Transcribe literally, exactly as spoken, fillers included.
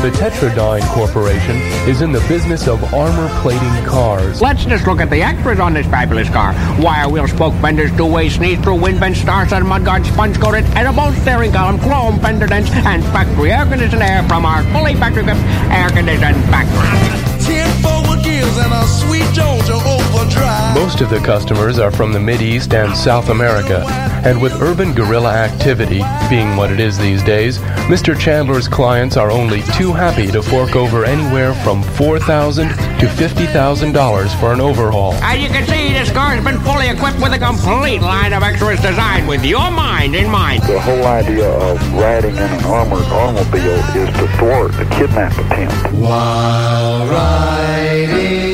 The Tetradyne Corporation is in the business of armor plating cars. Let's just look at the extras on this fabulous car. Wire wheel spoke benders, two-way sneeze through wind vents, star-studded mudguard, sponge-coated, edible steering column, chrome fender dents, and factory air-conditioned air from our fully factory-equipped air-conditioned factory. Ten forward gears and a sweet Georgia overdrive. Most of the customers are from the Mideast and South America, and with urban guerrilla activity being what it is these days, Mister Chandler's clients are only too happy to fork over anywhere from four thousand dollars to fifty thousand dollars for an overhaul. As you can see, this car has been fully equipped with a complete line of extras designed with your mind in mind. The whole idea of riding in an armored automobile is to thwart a kidnap attempt. While riding